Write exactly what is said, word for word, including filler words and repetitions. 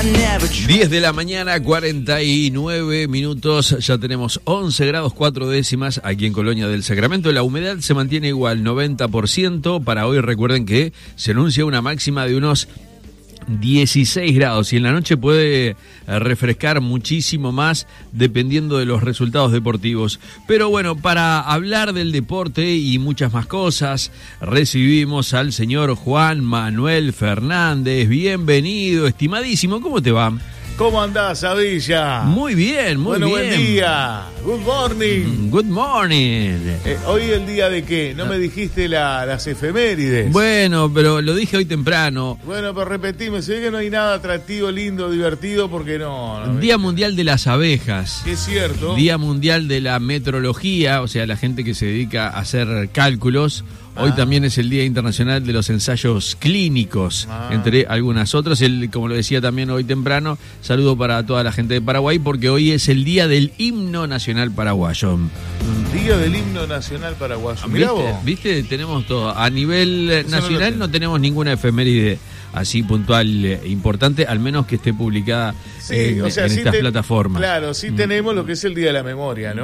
diez de la mañana, cuarenta y nueve minutos, ya tenemos once grados cuatro décimas aquí en Colonia del Sacramento. La humedad se mantiene igual, noventa por ciento. Para hoy recuerden que se anuncia una máxima de unos dieciséis grados y en la noche puede refrescar muchísimo más dependiendo de los resultados deportivos. Pero bueno, para hablar del deporte y muchas más cosas, recibimos al señor Juan Manuel Fernández. Bienvenido, estimadísimo, ¿cómo te va? ¿Cómo andás, Avilla? Muy bien, muy bueno, bien. Buen día. Good morning. Good morning. Eh, ¿Hoy el día de qué? No me dijiste la, las efemérides. Bueno, pero lo dije hoy temprano. Bueno, pero repetime, se ve que no hay nada atractivo, lindo, divertido, porque no... no Día Mundial de las Abejas. Es cierto. Día Mundial de la Metrología, o sea, la gente que se dedica a hacer cálculos. Hoy ah. también es el Día Internacional de los Ensayos Clínicos, ah. entre algunas otras. El, como lo decía también hoy temprano, saludo para toda la gente de Paraguay, porque hoy es el Día del Himno Nacional Paraguayo. Día del Himno Nacional Paraguayo. Mirá ¿Viste? vos. ¿Viste? Tenemos todo. A nivel Eso nacional no, no tenemos ninguna efeméride así puntual eh, importante, al menos que esté publicada sí, en, o sea, en sí estas te, plataformas. Claro, sí mm. tenemos lo que es el Día de la Memoria, ¿no?